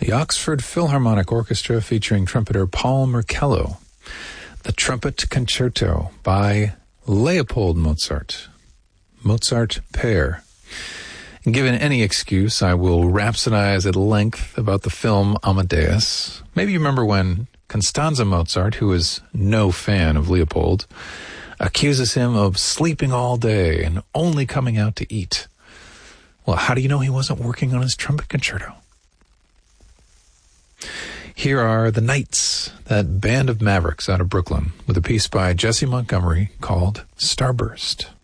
the Oxford Philharmonic Orchestra featuring trumpeter Paul Merkello, the Trumpet Concerto by Leopold Mozart, Mozart Père. Given any excuse, I will rhapsodize at length about the film Amadeus. Maybe you remember when Constanze Mozart, who is no fan of Leopold, accuses him of sleeping all day and only coming out to eat. Well, how do you know he wasn't working on his trumpet concerto? Here are the Knights, that band of mavericks out of Brooklyn, with a piece by Jesse Montgomery called Starburst.